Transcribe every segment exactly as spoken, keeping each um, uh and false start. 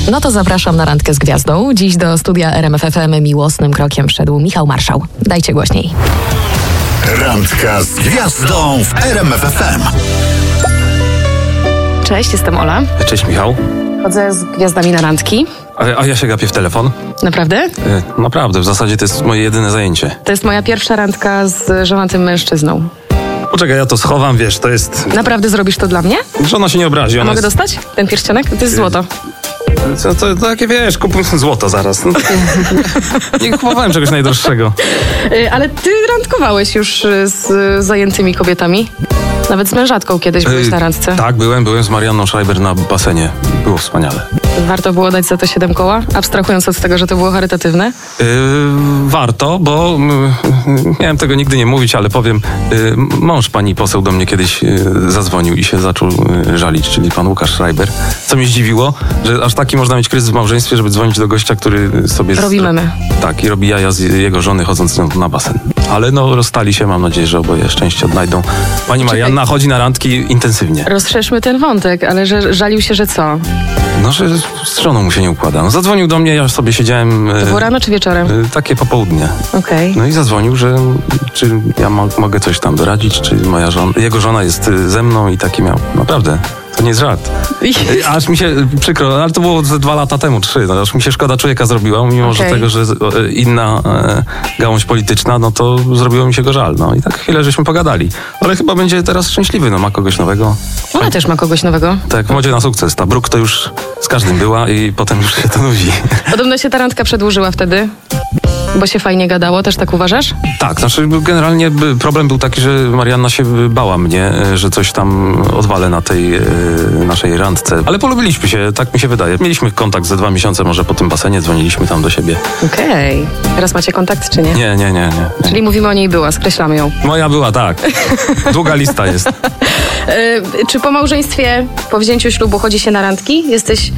No to zapraszam na randkę z gwiazdą. Dziś do studia R M F F M miłosnym krokiem wszedł Michał Marszał. Dajcie głośniej. Randka z gwiazdą w R M F F M. Cześć, jestem Ola. Cześć, Michał. Chodzę z gwiazdami na randki. A, a ja się gapię w telefon. Naprawdę? E, naprawdę, w zasadzie to jest moje jedyne zajęcie. To jest moja pierwsza randka z żonatym mężczyzną. Poczekaj, ja to schowam, wiesz, to jest... Naprawdę zrobisz to dla mnie? Żona się nie obrazi, A ona mogę jest... dostać ten pierścionek? To jest złoto. Co, to, to takie, wiesz, kupuję złoto zaraz. No, nie kupowałem czegoś najdroższego. Y, Ale ty randkowałeś już y, z zajętymi kobietami? Nawet z mężatką kiedyś byłeś na randce. Tak, byłem, byłem z Marianną Schreiber na basenie. Było wspaniale. Warto było dać za to siedem koła? Abstrahując od tego, że to było charytatywne? Yy, warto, bo yy, miałem tego nigdy nie mówić, ale powiem, yy, mąż pani poseł do mnie kiedyś yy, zadzwonił i się zaczął yy, żalić, czyli pan Łukasz Schreiber. Co mnie zdziwiło, że aż taki można mieć kryzys w małżeństwie, żeby dzwonić do gościa, który sobie... Robi memy. Tak, i robi jaja z jego żony, chodząc na basen. Ale no, rozstali się, mam nadzieję, że oboje szczęście odnajdą. Pani Marianna chodzi na randki intensywnie. Rozszerzmy ten wątek, ale że żalił się, że co? No, że z żoną mu się nie układa. No, zadzwonił do mnie, ja sobie siedziałem... To było rano czy wieczorem? E, takie popołudnie. Okej. No i zadzwonił, że czy ja mo- mogę coś tam doradzić, czy moja żona, jego żona jest y, ze mną i taki miał. Naprawdę, to nie jest żart. Y, Aż mi się y, przykro, ale to było ze dwa lata temu, trzy, no, aż mi się szkoda człowieka zrobiła, mimo że Okej. tego, że y, inna y, gałąź polityczna, no to zrobiło mi się go żal. No i tak chwilę żeśmy pogadali. Ale chyba będzie teraz szczęśliwy, no ma kogoś nowego. Ona też ma kogoś nowego. Tak, w modzie na sukces. Ta Bruk to już z każdym była i potem już się to nudzi. Podobno się ta randka przedłużyła wtedy, bo się fajnie gadało, też tak uważasz? Tak, znaczy generalnie by- problem był taki, że Marianna się bała mnie, e, że coś tam odwalę na tej e, naszej randce. Ale polubiliśmy się, tak mi się wydaje. Mieliśmy kontakt ze dwa miesiące może po tym basenie, dzwoniliśmy tam do siebie. Okej. Teraz macie kontakt, czy nie? Nie, nie, nie, nie. nie. Czyli mówimy o niej była, skreślamy ją. Moja była, tak. Długa lista jest. Yy, czy po małżeństwie, po wzięciu ślubu chodzi się na randki? Jesteś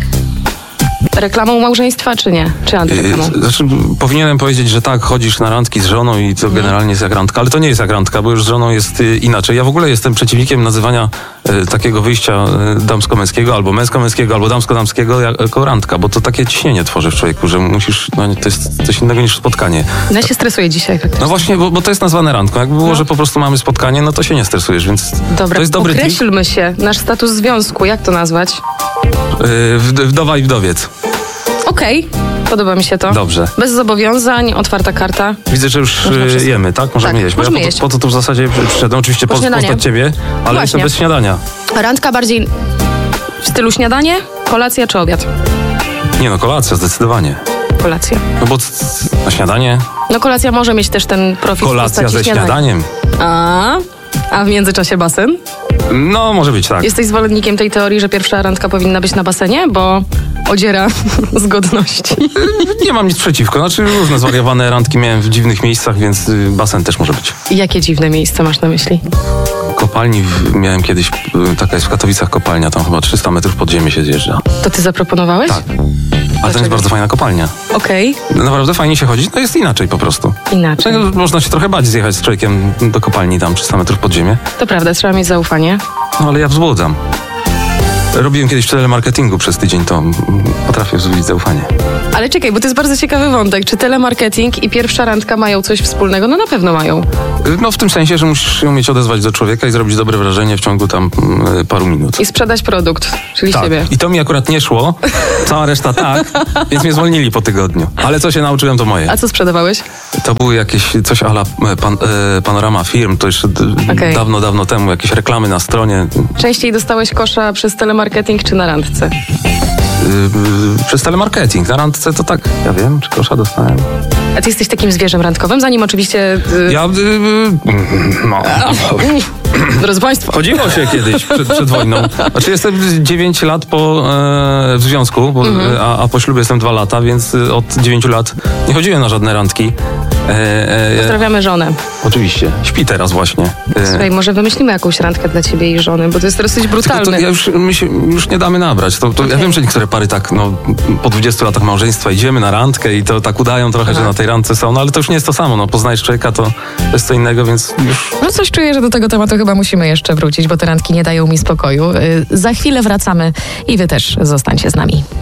reklamą małżeństwa, czy nie? Czy antyreklamą? E, Znaczy, powinienem powiedzieć, że tak, chodzisz na randki z żoną i to generalnie jest jak randka, ale to nie jest jak randka, bo już z żoną jest e, inaczej. Ja w ogóle jestem przeciwnikiem nazywania e, takiego wyjścia e, damsko-męskiego, albo męsko-męskiego, albo damsko-damskiego jako randka, bo to takie ciśnienie tworzy w człowieku, że musisz, no to jest coś innego niż spotkanie. No ja się stresuję dzisiaj faktycznie. No właśnie, bo, bo to jest nazwane randką. Jakby było, No. że po prostu mamy spotkanie, no to się nie stresujesz, więc Dobra, to jest dobry trik. określmy się. Nasz status związku, jak to nazwać? E, wd- Wdowa i wdowiec. Okej, podoba mi się to. Dobrze. Bez zobowiązań, otwarta karta. Widzę, że już Można e, wszystko. jemy, tak? Możemy Tak, jeść. Bo możemy ja po, jeść. to- po to tu w zasadzie przyszedłem, oczywiście Po po, śniadanie. postać ciebie, ale Właśnie. jestem bez śniadania. Randka bardziej w stylu śniadanie, kolacja czy obiad? Nie no, kolacja, zdecydowanie. Kolacja. No bo c- c- na śniadanie? No kolacja może mieć też ten profil w Kolacja postaci ze śniadania. śniadaniem. A, a w międzyczasie basen? No, może być tak. Jesteś zwolennikiem tej teorii, że pierwsza randka powinna być na basenie, bo odziera z godności. Nie mam nic przeciwko. Znaczy różne zwariowane randki miałem w dziwnych miejscach, więc y, basen też może być. Jakie dziwne miejsce masz na myśli? Kopalni w, miałem kiedyś, y, taka jest w Katowicach kopalnia, tam chyba trzysta metrów pod ziemię się zjeżdża. To ty zaproponowałeś? Tak. Ale to jest bardzo fajna kopalnia. Okej, Naprawdę fajnie się chodzi, no jest inaczej po prostu. inaczej. No, można się trochę bać zjechać z człowiekiem do kopalni tam trzysta metrów pod ziemię, To prawda, trzeba mieć zaufanie. no ale ja wzbudzam. Robiłem kiedyś w telemarketingu przez tydzień, to mm, potrafię wzbudzić zaufanie. Ale czekaj, bo to jest bardzo ciekawy wątek. Czy telemarketing i pierwsza randka mają coś wspólnego? No na pewno mają. No w tym sensie, że musisz się umieć odezwać do człowieka i zrobić dobre wrażenie w ciągu tam mm, paru minut. I sprzedać produkt, czyli Tak. siebie. I to mi akurat nie szło, cała reszta tak, więc mnie zwolnili po tygodniu. Ale co się nauczyłem, to moje. A co sprzedawałeś? To były jakieś coś ala e, pan, e, panorama firm, to jeszcze d- Okej. dawno, dawno temu, jakieś reklamy na stronie. Częściej dostałeś kosza przez telemarketing czy na randce? Yy, przez telemarketing. Na randce to tak, ja wiem, czy kosza dostałem. A ty jesteś takim zwierzem randkowym, zanim oczywiście... Yy, Ja, yy, no. Drodzy Państwo, Chodziło się kiedyś przed, przed wojną. Znaczy jestem dziewięć lat po, e, w związku, bo, Mhm. a, a po ślubie jestem dwa lata, więc e, od dziewięciu lat nie chodziłem na żadne randki. E, e, pozdrawiamy żonę. Oczywiście. Śpi teraz właśnie. E, Słuchaj, może wymyślimy jakąś randkę dla ciebie i żony, bo to jest dosyć tylko brutalne. to ja już, my się już nie damy nabrać. To, to Ja Okej. wiem, że niektóre pary tak, no, po dwudziestu latach małżeństwa idziemy na randkę i to tak udają trochę, Aha. że na tej randce są, no ale to już nie jest to samo. No, poznajesz człowieka, to, to jest co innego, więc już... No coś czuję, że do tego tematu chyba musimy jeszcze wrócić, bo te randki nie dają mi spokoju. Yy, za chwilę wracamy i wy też zostańcie z nami.